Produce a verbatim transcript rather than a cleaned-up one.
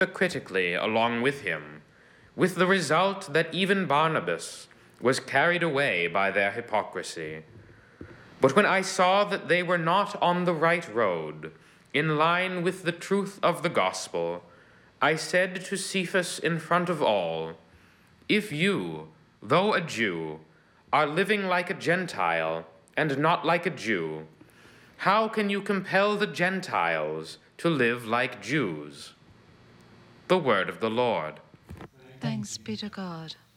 critically along with him, with the result that even Barnabas was carried away by their hypocrisy. But when I saw that they were not on the right road, in line with the truth of the gospel, I said to Cephas in front of all, "If you, though a Jew, are living like a Gentile and not like a Jew, how can you compel the Gentiles to live like Jews?" The word of the Lord. Thanks be to God.